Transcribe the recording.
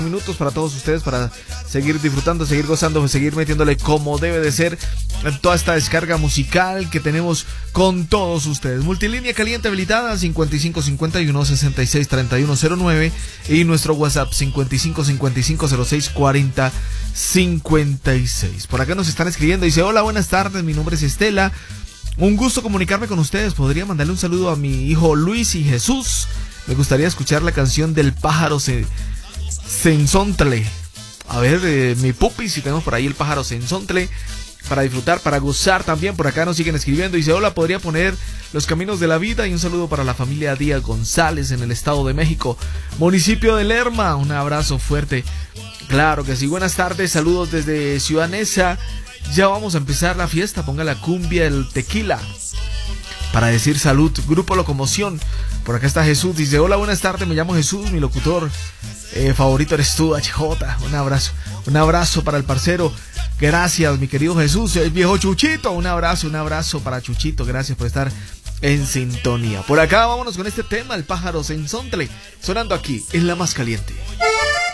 minutos para todos ustedes, para seguir disfrutando, seguir gozando, seguir metiéndole como debe de ser en toda esta descarga musical que tenemos con todos ustedes. Multilínea caliente habilitada 5551-663109 y nuestro WhatsApp 5555064056. Por acá nos están escribiendo, dice: hola, buenas tardes, mi nombre es Estela, un gusto comunicarme con ustedes. ¿Podría mandarle un saludo a mi hijo Luis y Jesús? Me gustaría escuchar la canción del pájaro Sensontle. A ver, mi pupi, si tenemos por ahí el pájaro Sensontle para disfrutar, para gozar también. Por acá nos siguen escribiendo. Dice: hola, ¿podría poner Los Caminos de la Vida? Y un saludo para la familia Díaz González en el Estado de México, municipio de Lerma. Un abrazo fuerte. Claro que sí. Buenas tardes, saludos desde Ciudad Neza. Ya vamos a empezar la fiesta. Ponga la cumbia, el tequila para decir salud. Grupo Locomoción. Por acá está Jesús, dice: hola, buenas tardes, me llamo Jesús, mi locutor favorito eres tú, HJ. Un abrazo para el parcero. Gracias, mi querido Jesús, el viejo Chuchito. Un abrazo para Chuchito. Gracias por estar en sintonía. Por acá vámonos con este tema, el pájaro Sensontle, sonando aquí en La Más Caliente.